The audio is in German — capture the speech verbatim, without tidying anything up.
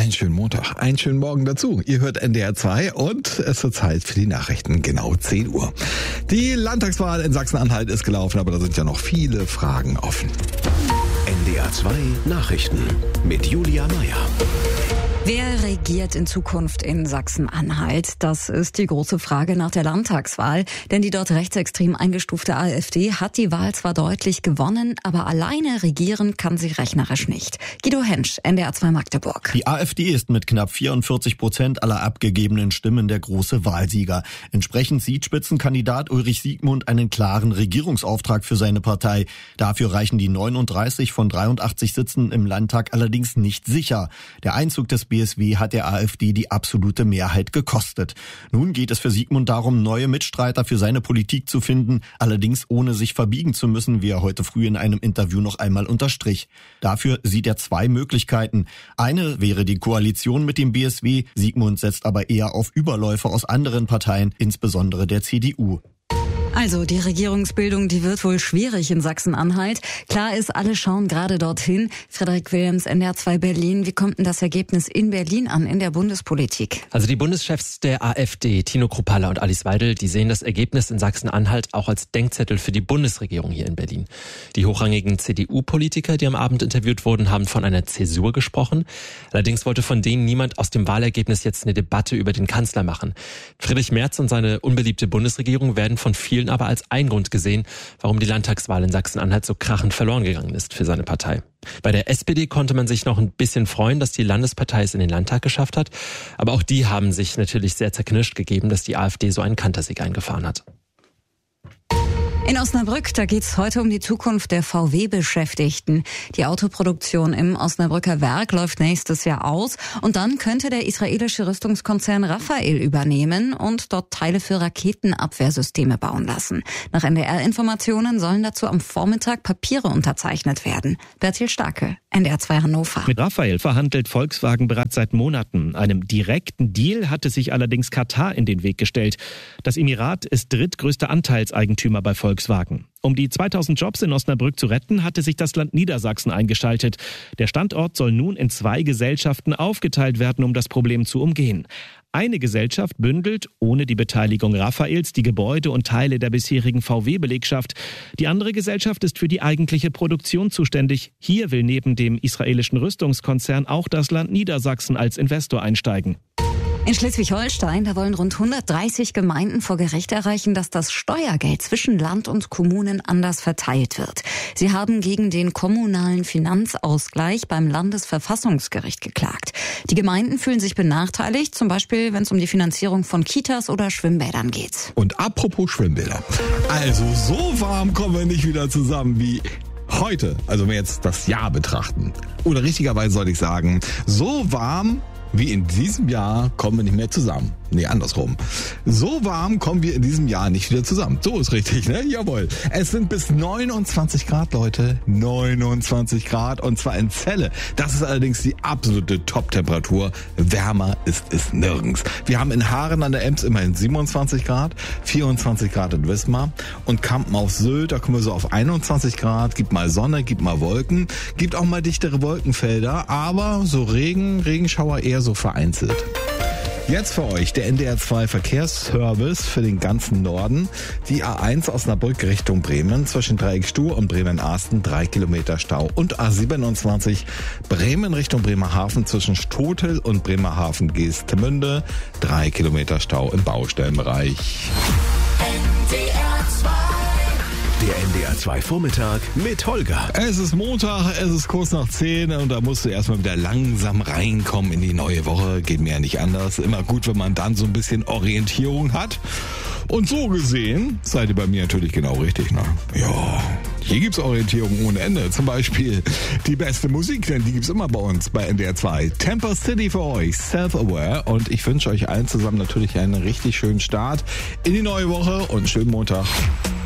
Einen schönen Montag, einen schönen Morgen dazu. Ihr hört N D R zwei und es wird Zeit für die Nachrichten, genau zehn Uhr. Die Landtagswahl in Sachsen-Anhalt ist gelaufen, aber da sind ja noch viele Fragen offen. N D R zwei Nachrichten mit Julia Meyer. Wer regiert in Zukunft in Sachsen-Anhalt? Das ist die große Frage nach der Landtagswahl. Denn die dort rechtsextrem eingestufte AfD hat die Wahl zwar deutlich gewonnen, aber alleine regieren kann sie rechnerisch nicht. Guido Hensch, N D R zwei Magdeburg. Die AfD ist mit knapp vierundvierzig Prozent aller abgegebenen Stimmen der große Wahlsieger. Entsprechend sieht Spitzenkandidat Ulrich Siegmund einen klaren Regierungsauftrag für seine Partei. Dafür reichen die neununddreißig von dreiundachtzig Sitzen im Landtag allerdings nicht sicher. Der Einzug des B S W hat der AfD die absolute Mehrheit gekostet. Nun geht es für Siegmund darum, neue Mitstreiter für seine Politik zu finden, allerdings ohne sich verbiegen zu müssen, wie er heute früh in einem Interview noch einmal unterstrich. Dafür sieht er zwei Möglichkeiten. Eine wäre die Koalition mit dem B S W. Siegmund setzt aber eher auf Überläufer aus anderen Parteien, insbesondere der C D U. Also die Regierungsbildung, die wird wohl schwierig in Sachsen-Anhalt. Klar ist, alle schauen gerade dorthin. Frederik Wilhelms, N D R zwei Berlin. Wie kommt denn das Ergebnis in Berlin an, in der Bundespolitik? Also die Bundeschefs der AfD, Tino Kruppalla und Alice Weidel, die sehen das Ergebnis in Sachsen-Anhalt auch als Denkzettel für die Bundesregierung hier in Berlin. Die hochrangigen C D U-Politiker, die am Abend interviewt wurden, haben von einer Zäsur gesprochen. Allerdings wollte von denen niemand aus dem Wahlergebnis jetzt eine Debatte über den Kanzler machen. Friedrich Merz und seine unbeliebte Bundesregierung werden von vielen aber als ein Grund gesehen, warum die Landtagswahl in Sachsen-Anhalt so krachend verloren gegangen ist für seine Partei. Bei der S P D konnte man sich noch ein bisschen freuen, dass die Landespartei es in den Landtag geschafft hat. Aber auch die haben sich natürlich sehr zerknirscht gegeben, dass die AfD so einen Kantersieg eingefahren hat. In Osnabrück, da geht's heute um die Zukunft der V W-Beschäftigten. Die Autoproduktion im Osnabrücker Werk läuft nächstes Jahr aus und dann könnte der israelische Rüstungskonzern Rafael übernehmen und dort Teile für Raketenabwehrsysteme bauen lassen. Nach N D R-Informationen sollen dazu am Vormittag Papiere unterzeichnet werden. Bertil Starke, N D R zwei Hannover. Mit Rafael verhandelt Volkswagen bereits seit Monaten. Einem direkten Deal hatte sich allerdings Katar in den Weg gestellt. Das Emirat ist drittgrößter Anteilseigentümer bei Volkswagen. Um die zweitausend Jobs in Osnabrück zu retten, hatte sich das Land Niedersachsen eingeschaltet. Der Standort soll nun in zwei Gesellschaften aufgeteilt werden, um das Problem zu umgehen. Eine Gesellschaft bündelt, ohne die Beteiligung Rafaels, die Gebäude und Teile der bisherigen V W-Belegschaft. Die andere Gesellschaft ist für die eigentliche Produktion zuständig. Hier will neben dem israelischen Rüstungskonzern auch das Land Niedersachsen als Investor einsteigen. In Schleswig-Holstein, da wollen rund hundertdreißig Gemeinden vor Gericht erreichen, dass das Steuergeld zwischen Land und Kommunen anders verteilt wird. Sie haben gegen den kommunalen Finanzausgleich beim Landesverfassungsgericht geklagt. Die Gemeinden fühlen sich benachteiligt, zum Beispiel, wenn es um die Finanzierung von Kitas oder Schwimmbädern geht. Und apropos Schwimmbäder. Also so warm kommen wir nicht wieder zusammen wie heute. Also wenn wir jetzt das Jahr betrachten. Oder richtigerweise sollte ich sagen, so warm wie in diesem Jahr kommen wir nicht mehr zusammen. Nee, andersrum. So warm kommen wir in diesem Jahr nicht wieder zusammen. So ist richtig, ne? Jawohl. Es sind bis neunundzwanzig Grad, Leute. neunundzwanzig Grad und zwar in Celle. Das ist allerdings die absolute Top-Temperatur. Wärmer ist es nirgends. Wir haben in Haaren an der Ems immerhin siebenundzwanzig Grad, vierundzwanzig Grad in Wismar und Kampen auf Sylt, da kommen wir so auf einundzwanzig Grad. Gibt mal Sonne, gibt mal Wolken, gibt auch mal dichtere Wolkenfelder, aber so Regen, Regenschauer eher so vereinzelt. Jetzt für euch der N D R zwei Verkehrsservice für den ganzen Norden. Die A eins Osnabrück Richtung Bremen zwischen Dreieckstuhl und Bremen-Arsten drei Kilometer Stau. Und A siebenundzwanzig Bremen Richtung Bremerhaven zwischen Stotel und Bremerhaven-Geestemünde drei Kilometer Stau im Baustellenbereich. N D R zwei. Der N D R zwei Vormittag mit Holger. Es ist Montag, es ist kurz nach zehn und da musst du erstmal wieder langsam reinkommen in die neue Woche. Geht mir ja nicht anders. Immer gut, wenn man dann so ein bisschen Orientierung hat. Und so gesehen seid ihr bei mir natürlich genau richtig, ne? Ja, hier gibt's Orientierung ohne Ende. Zum Beispiel die beste Musik, denn die gibt's immer bei uns bei N D R zwei. Temper City für euch, Self-Aware. Und ich wünsche euch allen zusammen natürlich einen richtig schönen Start in die neue Woche und einen schönen Montag.